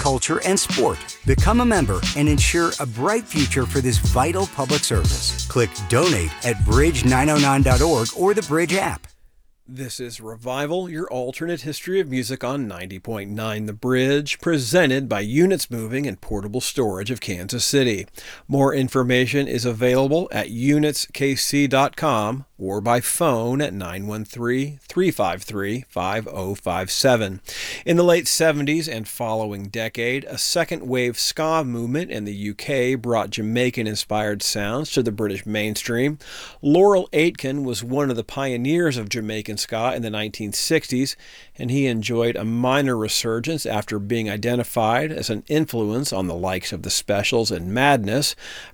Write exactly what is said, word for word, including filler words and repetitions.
culture, and sport. Become a member and ensure a bright future for this vital public service. Click Donate at bridge nine oh nine dot org or the Bridge app. This is Revival, your alternate history of music on ninety point nine The Bridge, presented by Units Moving and Portable Storage of Kansas City. More information is available at units k c dot com or by phone at nine one three, three five three, five oh five seven. In the late seventies and following decade, a second-wave ska movement in the U K brought Jamaican-inspired sounds to the British mainstream. Laurel Aitken was one of the pioneers of Jamaican ska in the nineteen sixties, and he enjoyed a minor resurgence after being identified as an influence on the likes of the Specials and Madness.